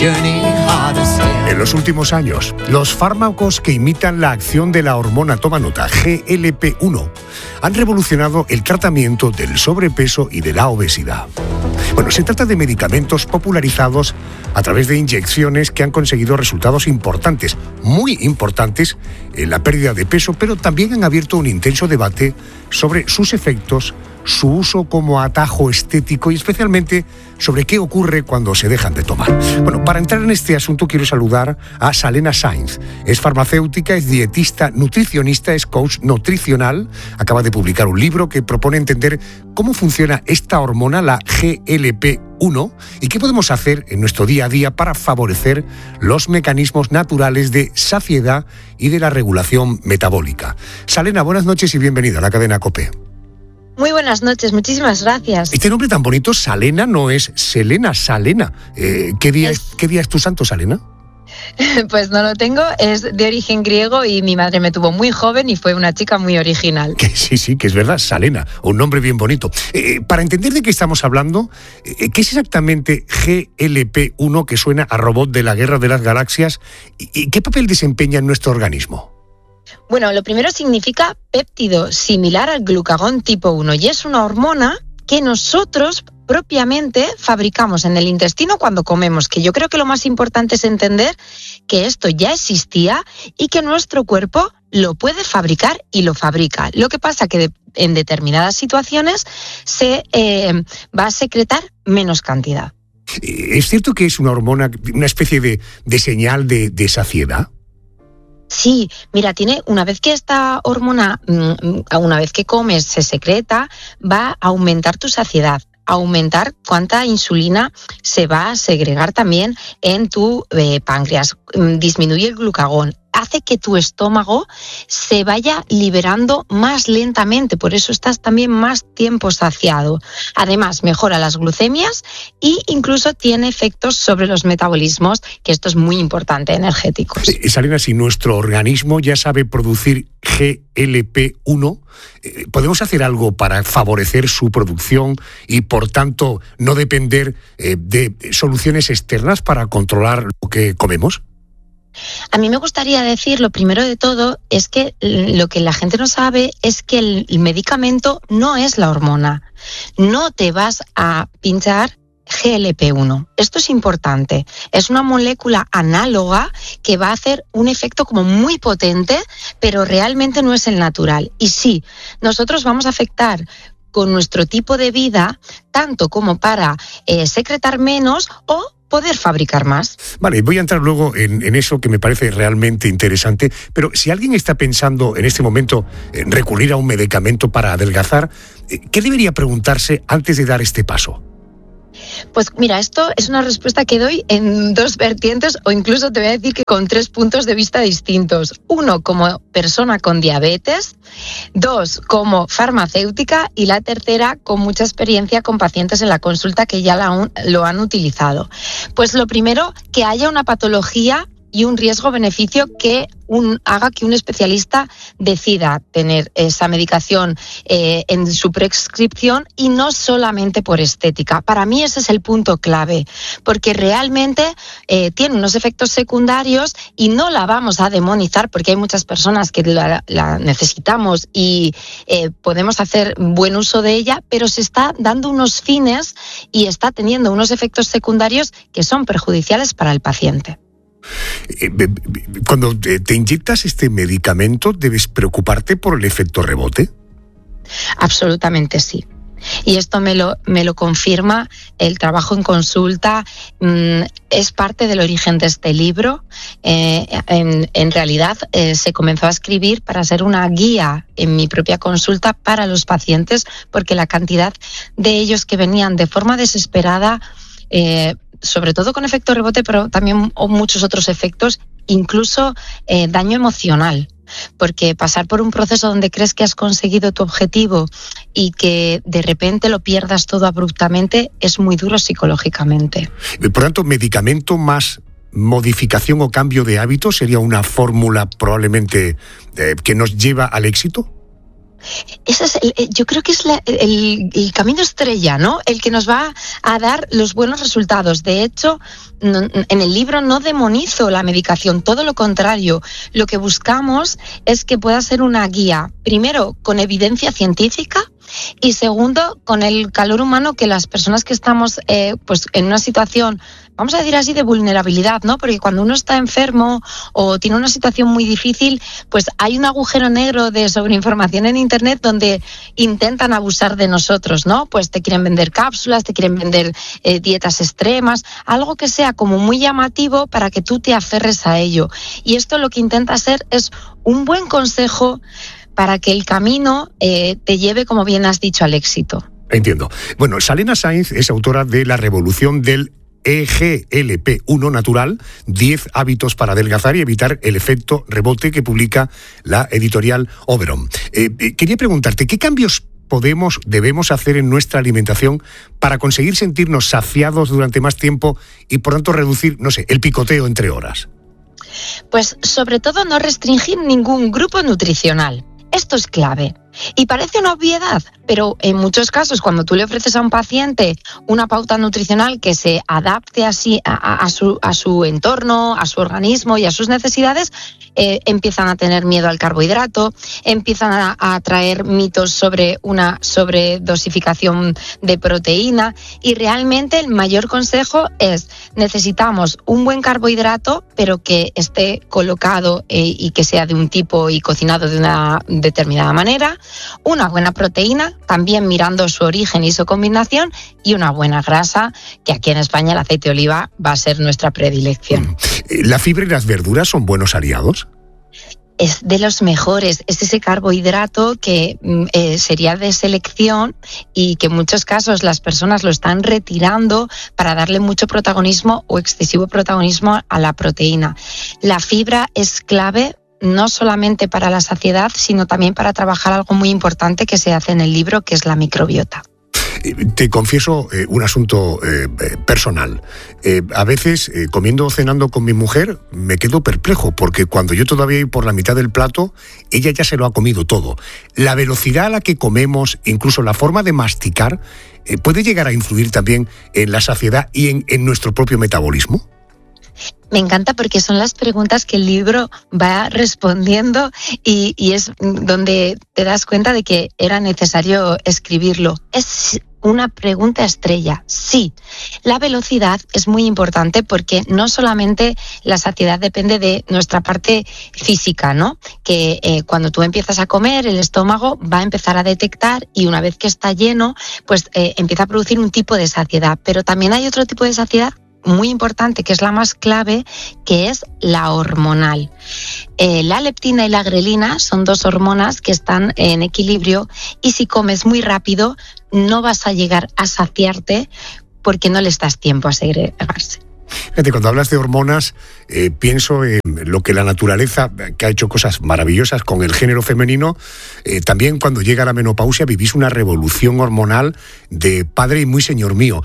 En los últimos años, los fármacos que imitan la acción de la hormona, toma nota, GLP-1, han revolucionado el tratamiento del sobrepeso y de la obesidad. Bueno, se trata de medicamentos popularizados a través de inyecciones que han conseguido resultados importantes, muy importantes, en la pérdida de peso, pero también han abierto un intenso debate sobre sus efectos, su uso como atajo estético y especialmente sobre qué ocurre cuando se dejan de tomar. Bueno, para entrar en este asunto quiero saludar a Salena Sainz. Es farmacéutica, es dietista, nutricionista, es coach nutricional. Acaba de publicar un libro que propone entender cómo funciona esta hormona, la GLP-1, y qué podemos hacer en nuestro día a día para favorecer los mecanismos naturales de saciedad y de la regulación metabólica. Salena, buenas noches y bienvenida a la cadena COPE. Muy buenas noches, muchísimas gracias. Este nombre tan bonito, Salena, no es Selena, Salena. ¿Qué día es tu santo, Salena? Pues no lo tengo, es de origen griego y mi madre me tuvo muy joven y fue una chica muy original. Sí, que es verdad, Salena, un nombre bien bonito. Para entender de qué estamos hablando, ¿qué es exactamente GLP-1 que suena a robot de la Guerra de las Galaxias y qué papel desempeña en nuestro organismo? Bueno, lo primero significa péptido, similar al glucagón tipo 1, y es una hormona que nosotros propiamente fabricamos en el intestino cuando comemos, que yo creo que lo más importante es entender que esto ya existía y que nuestro cuerpo lo puede fabricar y lo fabrica. Lo que pasa que en determinadas situaciones se va a secretar menos cantidad. ¿Es cierto que es una hormona, una especie de señal de saciedad? Sí, mira, una vez que esta hormona, una vez que comes, se secreta, va a aumentar tu saciedad, aumentar cuánta insulina se va a segregar también en tu páncreas, disminuye el glucagón, hace que tu estómago se vaya liberando más lentamente, por eso estás también más tiempo saciado. Además, mejora las glucemias e incluso tiene efectos sobre los metabolismos, que esto es muy importante, energéticos. Salena, si nuestro organismo ya sabe producir GLP-1, ¿podemos hacer algo para favorecer su producción y, por tanto, no depender de soluciones externas para controlar lo que comemos? A mí me gustaría decir, lo primero de todo, es que lo que la gente no sabe es que el medicamento no es la hormona. No te vas a pinchar GLP-1. Esto es importante. Es una molécula análoga que va a hacer un efecto como muy potente, pero realmente no es el natural. Y sí, nosotros vamos a afectar con nuestro tipo de vida, tanto como para secretar menos o poder fabricar más. Vale, voy a entrar luego en eso que me parece realmente interesante, pero si alguien está pensando en este momento en recurrir a un medicamento para adelgazar, ¿qué debería preguntarse antes de dar este paso? Pues mira, esto es una respuesta que doy en dos vertientes o incluso te voy a decir que con 3 puntos de vista distintos. 1, como persona con diabetes, 2, como farmacéutica y la tercera, con mucha experiencia con pacientes en la consulta que ya lo han utilizado. Pues lo primero, que haya una patología y un riesgo-beneficio que haga que un especialista decida tener esa medicación en su prescripción y no solamente por estética. Para mí ese es el punto clave, porque realmente tiene unos efectos secundarios y no la vamos a demonizar porque hay muchas personas que la necesitamos y podemos hacer buen uso de ella, pero se está dando unos fines y está teniendo unos efectos secundarios que son perjudiciales para el paciente. Cuando te inyectas este medicamento, ¿debes preocuparte por el efecto rebote? Absolutamente sí. Y esto me lo confirma el trabajo en consulta. Es parte del origen de este libro. En realidad se comenzó a escribir para ser una guía en mi propia consulta para los pacientes, porque la cantidad de ellos que venían de forma desesperada, sobre todo con efecto rebote, pero también muchos otros efectos, incluso daño emocional. Porque pasar por un proceso donde crees que has conseguido tu objetivo y que de repente lo pierdas todo abruptamente es muy duro psicológicamente. Por tanto, medicamento más modificación o cambio de hábitos sería una fórmula probablemente que nos lleva al éxito. Ese es yo creo que es el camino estrella, ¿no? El que nos va a dar los buenos resultados. De hecho, en el libro no demonizo la medicación, todo lo contrario. Lo que buscamos es que pueda ser una guía, primero, con evidencia científica, y segundo, con el calor humano que las personas que estamos pues en una situación, vamos a decir así, de vulnerabilidad, ¿no? Porque cuando uno está enfermo o tiene una situación muy difícil, pues hay un agujero negro de sobreinformación en Internet donde intentan abusar de nosotros, ¿no? Pues te quieren vender cápsulas, te quieren vender dietas extremas, algo que sea como muy llamativo para que tú te aferres a ello. Y esto lo que intenta hacer es un buen consejo para que el camino te lleve, como bien has dicho, al éxito. Entiendo. Bueno, Salena Sainz es autora de La revolución del EGLP-1 natural, 10 hábitos para adelgazar y evitar el efecto rebote, que publica la editorial Oberon. Quería preguntarte, ¿qué cambios debemos hacer en nuestra alimentación para conseguir sentirnos saciados durante más tiempo y, por tanto, reducir, no sé, el picoteo entre horas? Pues sobre todo no restringir ningún grupo nutricional. Esto es clave. Y parece una obviedad, pero en muchos casos, cuando tú le ofreces a un paciente una pauta nutricional que se adapte así a su entorno, a su organismo y a sus necesidades, empiezan a tener miedo al carbohidrato, empiezan a traer mitos sobre una sobredosificación de proteína, y realmente el mayor consejo es: necesitamos un buen carbohidrato, pero que esté colocado y que sea de un tipo y cocinado de una determinada manera, una buena proteína, también mirando su origen y su combinación, y una buena grasa, que aquí en España el aceite de oliva va a ser nuestra predilección. ¿La fibra y las verduras son buenos aliados? Es de los mejores, es ese carbohidrato que sería de selección y que en muchos casos las personas lo están retirando para darle mucho protagonismo o excesivo protagonismo a la proteína. La fibra es clave, no solamente para la saciedad, sino también para trabajar algo muy importante que se hace en el libro, que es la microbiota. Te confieso un asunto personal. A veces, comiendo o cenando con mi mujer, me quedo perplejo, porque cuando yo todavía voy por la mitad del plato, ella ya se lo ha comido todo. La velocidad a la que comemos, incluso la forma de masticar, ¿puede llegar a influir también en la saciedad y en nuestro propio metabolismo? Me encanta, porque son las preguntas que el libro va respondiendo y es donde te das cuenta de que era necesario escribirlo. Es una pregunta estrella. Sí, la velocidad es muy importante, porque no solamente la saciedad depende de nuestra parte física, ¿no? Que cuando tú empiezas a comer, el estómago va a empezar a detectar, y una vez que está lleno, pues empieza a producir un tipo de saciedad. Pero también hay otro tipo de saciedad muy importante, que es la más clave, que es la hormonal. La leptina y la grelina son dos hormonas que están en equilibrio, y si comes muy rápido no vas a llegar a saciarte porque no les das tiempo a segregarse. Fíjate, cuando hablas de hormonas, pienso en lo que la naturaleza, que ha hecho cosas maravillosas con el género femenino, también cuando llega la menopausia vivís una revolución hormonal de padre y muy señor mío.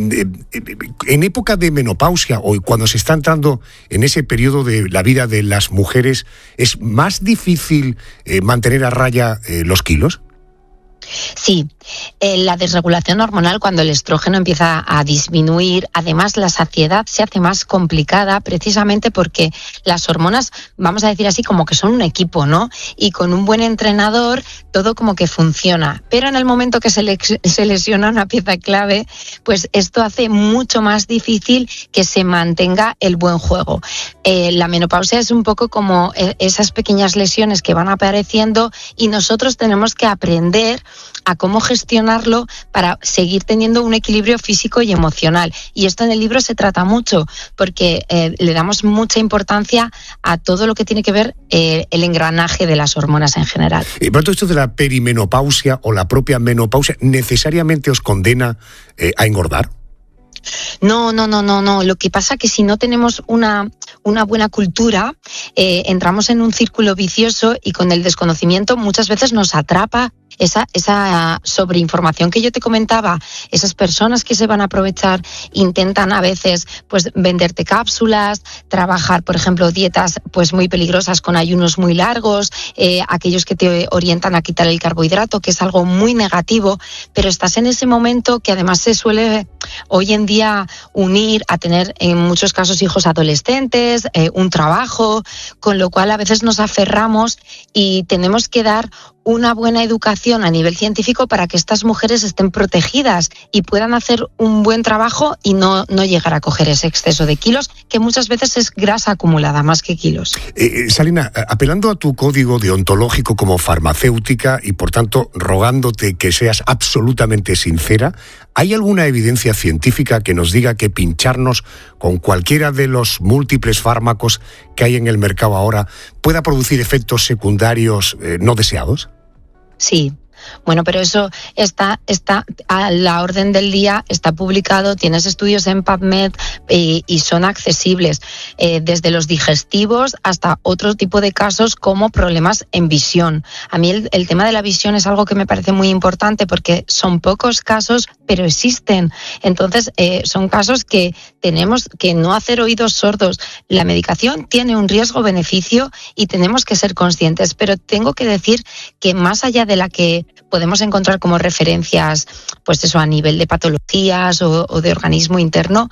En época de menopausia, o cuando se está entrando en ese periodo de la vida de las mujeres, ¿es más difícil mantener a raya los kilos? Sí, la desregulación hormonal, cuando el estrógeno empieza a disminuir, además la saciedad se hace más complicada, precisamente porque las hormonas, vamos a decir así, como que son un equipo, ¿no? Y con un buen entrenador todo como que funciona. Pero en el momento que se lesiona una pieza clave, pues esto hace mucho más difícil que se mantenga el buen juego. La menopausia es un poco como esas pequeñas lesiones que van apareciendo, y nosotros tenemos que aprender a cómo gestionarlo para seguir teniendo un equilibrio físico y emocional. Y esto en el libro se trata mucho, porque le damos mucha importancia a todo lo que tiene que ver el engranaje de las hormonas en general. Y por esto de la perimenopausia o la propia menopausia, ¿necesariamente os condena a engordar? No. Lo que pasa es que si no tenemos una buena cultura, entramos en un círculo vicioso, y con el desconocimiento muchas veces nos atrapa esa sobreinformación que yo te comentaba, esas personas que se van a aprovechar intentan a veces pues venderte cápsulas, trabajar, por ejemplo, dietas pues muy peligrosas con ayunos muy largos, aquellos que te orientan a quitar el carbohidrato, que es algo muy negativo, pero estás en ese momento que además se suele hoy en día unir a tener en muchos casos hijos adolescentes, un trabajo, con lo cual a veces nos aferramos y tenemos que dar una buena educación a nivel científico para que estas mujeres estén protegidas y puedan hacer un buen trabajo y no llegar a coger ese exceso de kilos, que muchas veces es grasa acumulada más que kilos. Salina, apelando a tu código deontológico como farmacéutica y por tanto rogándote que seas absolutamente sincera, ¿hay alguna evidencia científica que nos diga que pincharnos con cualquiera de los múltiples fármacos que hay en el mercado ahora pueda producir efectos secundarios no deseados? Sí. Bueno, pero eso está a la orden del día, está publicado, tienes estudios en PubMed y son accesibles, desde los digestivos hasta otro tipo de casos como problemas en visión. A mí el tema de la visión es algo que me parece muy importante porque son pocos casos, pero existen. Entonces, son casos que tenemos que no hacer oídos sordos. La medicación tiene un riesgo-beneficio y tenemos que ser conscientes, pero tengo que decir que más allá de la que podemos encontrar como referencias, pues eso, a nivel de patologías o de organismo interno,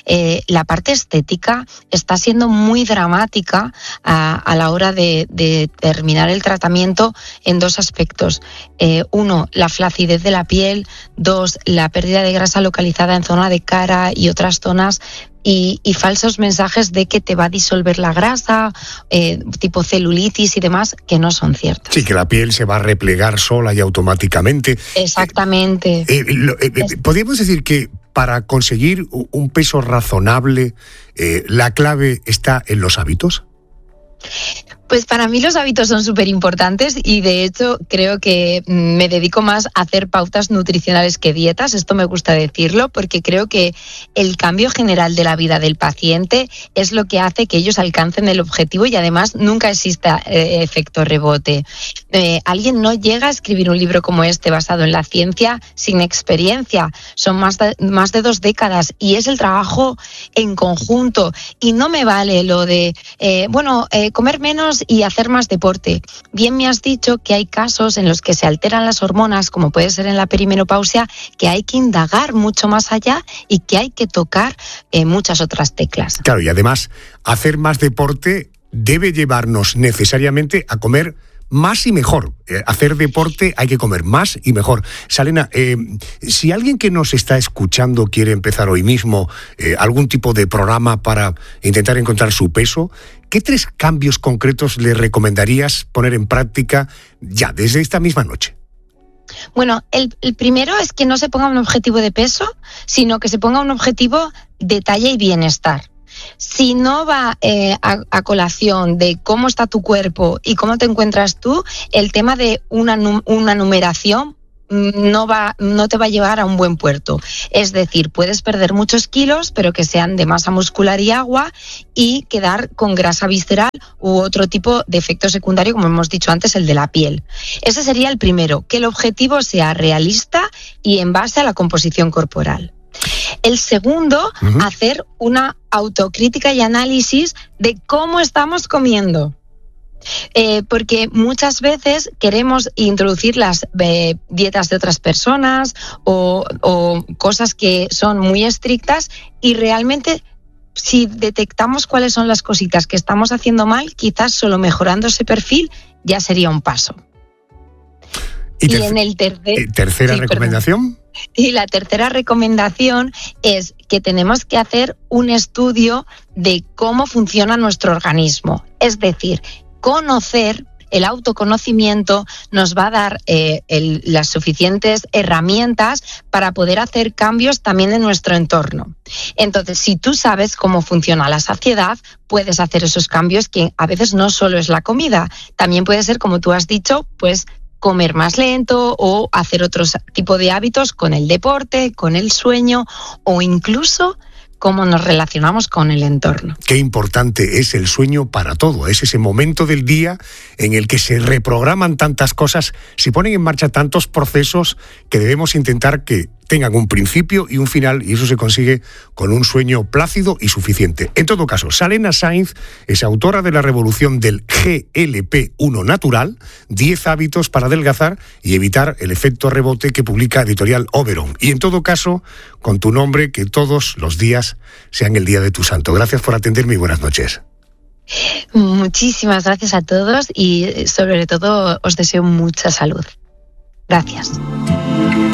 la parte estética está siendo muy dramática a la hora de terminar el tratamiento en dos aspectos. Uno, la flacidez de la piel. Dos, la pérdida de grasa localizada en zona de cara y otras zonas. Y falsos mensajes de que te va a disolver la grasa, tipo celulitis y demás, que no son ciertos. Sí, que la piel se va a replegar sola y automáticamente. Exactamente. ¿Podríamos decir que para conseguir un peso razonable, la clave está en los hábitos? Pues para mí los hábitos son súper importantes y de hecho creo que me dedico más a hacer pautas nutricionales que dietas, esto me gusta decirlo, porque creo que el cambio general de la vida del paciente es lo que hace que ellos alcancen el objetivo y además nunca exista efecto rebote. Alguien no llega a escribir un libro como este basado en la ciencia sin experiencia, son más de 2 décadas y es el trabajo en conjunto y no me vale lo de, comer menos y hacer más deporte. Bien me has dicho que hay casos en los que se alteran las hormonas, como puede ser en la perimenopausia, que hay que indagar mucho más allá y que hay que tocar muchas otras teclas. Claro, y además, hacer más deporte debe llevarnos necesariamente a comer más y mejor. Hacer deporte hay que comer más y mejor. Salena, si alguien que nos está escuchando quiere empezar hoy mismo algún tipo de programa para intentar encontrar su peso, ¿qué 3 cambios concretos le recomendarías poner en práctica ya desde esta misma noche? Bueno, el primero es que no se ponga un objetivo de peso, sino que se ponga un objetivo de talla y bienestar. Si no va a colación de cómo está tu cuerpo y cómo te encuentras tú, el tema de una numeración no te va a llevar a un buen puerto. Es decir, puedes perder muchos kilos, pero que sean de masa muscular y agua y quedar con grasa visceral u otro tipo de efecto secundario, como hemos dicho antes, el de la piel. Ese sería el primero, que el objetivo sea realista y en base a la composición corporal. El segundo, hacer una autocrítica y análisis de cómo estamos comiendo. Porque muchas veces queremos introducir las dietas de otras personas o cosas que son muy estrictas y realmente si detectamos cuáles son las cositas que estamos haciendo mal, quizás solo mejorando ese perfil ya sería un paso. Y en el tercera recomendación. Perdón. Y la tercera recomendación es que tenemos que hacer un estudio de cómo funciona nuestro organismo. Es decir, conocer, el autoconocimiento nos va a dar las suficientes herramientas para poder hacer cambios también en nuestro entorno. Entonces, si tú sabes cómo funciona la saciedad, puedes hacer esos cambios que a veces no solo es la comida, también puede ser, como tú has dicho, pues comer más lento o hacer otro tipo de hábitos con el deporte, con el sueño o incluso cómo nos relacionamos con el entorno. Qué importante es el sueño para todo. Es ese momento del día en el que se reprograman tantas cosas, se ponen en marcha tantos procesos que debemos intentar que tengan un principio y un final, y eso se consigue con un sueño plácido y suficiente. En todo caso, Salena Sainz es autora de la revolución del GLP-1 natural, 10 hábitos para adelgazar y evitar el efecto rebote, que publica Editorial Oberon. Y en todo caso, con tu nombre, que todos los días sean el día de tu santo. Gracias por atenderme y buenas noches. Muchísimas gracias a todos y sobre todo os deseo mucha salud. Gracias.